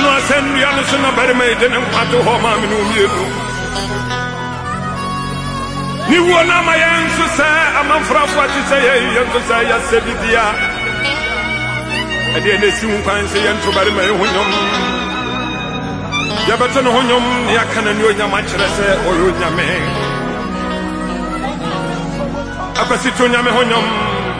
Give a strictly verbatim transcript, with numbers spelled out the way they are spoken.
asɛnnua no so na barima yi de ne nkwa to hɔ ma me no mmienu ni wo na ma yɛn nso sɛ amanfrafo ate sɛ yɛn yɛn nso sɛ yɛsɛ bibia ɛdeɛ na esi wo kwan sɛ yɛn to barima yi ho nnwom yɛbɛto ne ho nnwom ne yɛaka na ne onyam akyerɛ sɛ ɔyɛ onyame apɛsi to onyame ho nnwom